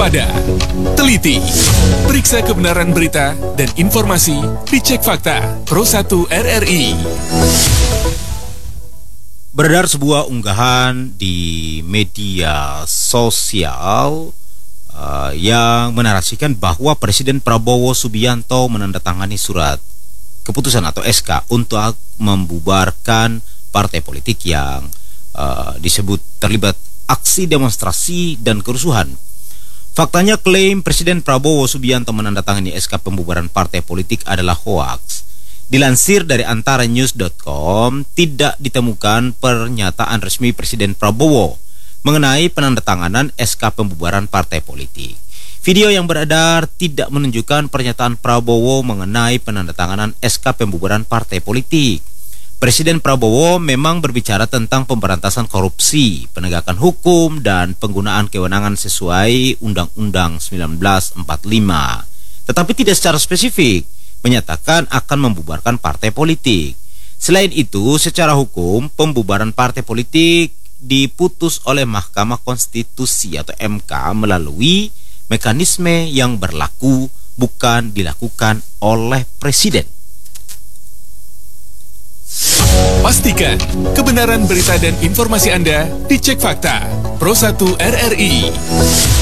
waspada, teliti, periksa kebenaran berita dan informasi, dicek fakta. Pro 1 RRI. Beredar sebuah unggahan di media sosial yang menarasikan bahwa Presiden Prabowo Subianto menandatangani surat keputusan atau SK untuk membubarkan partai politik yang disebut terlibat aksi demonstrasi dan kerusuhan. Faktanya klaim Presiden Prabowo Subianto menandatangani SK pembubaran partai politik adalah hoaks. Dilansir dari antaranews.com, tidak ditemukan pernyataan resmi Presiden Prabowo mengenai penandatanganan SK pembubaran partai politik. Video yang beredar tidak menunjukkan pernyataan Prabowo mengenai penandatanganan SK pembubaran partai politik. Presiden Prabowo memang berbicara tentang pemberantasan korupsi, penegakan hukum, dan penggunaan kewenangan sesuai Undang-Undang 1945. Tetapi tidak secara spesifik menyatakan akan membubarkan partai politik. Selain itu, secara hukum, pembubaran partai politik diputus oleh Mahkamah Konstitusi atau MK melalui mekanisme yang berlaku, bukan dilakukan oleh Presiden. Pastikan kebenaran berita dan informasi Anda dicek fakta. Pro 1 RRI.